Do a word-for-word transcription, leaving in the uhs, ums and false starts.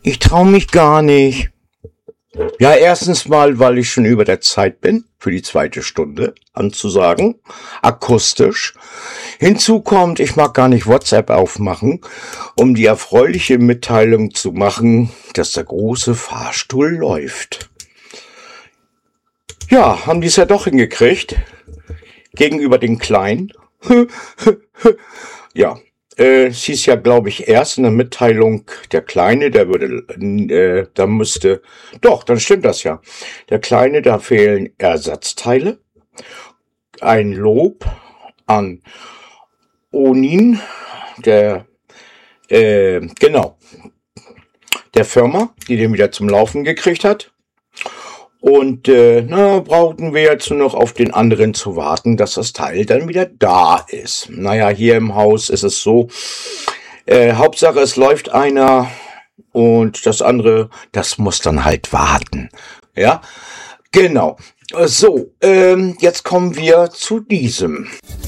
Ich traue mich gar nicht. Ja, erstens mal, weil ich schon über der Zeit bin, für die zweite Stunde anzusagen, akustisch. Hinzu kommt, ich mag gar nicht WhatsApp aufmachen, um die erfreuliche Mitteilung zu machen, dass der große Fahrstuhl läuft. Ja, haben die es ja doch hingekriegt, gegenüber den Kleinen. Ja. Äh, es hieß ja, glaube ich, erst in der Mitteilung, der Kleine, der würde, äh, da müsste, doch, dann stimmt das ja. Der Kleine, da fehlen Ersatzteile, ein Lob an Onin, der, äh, genau, der Firma, die den wieder zum Laufen gekriegt hat. Und äh, na, brauchten wir jetzt nur noch auf den anderen zu warten, dass das Teil dann wieder da ist. Naja, hier im Haus ist es so, äh, Hauptsache es läuft einer und das andere, das muss dann halt warten. Ja, genau. So, ähm, jetzt kommen wir zu diesem.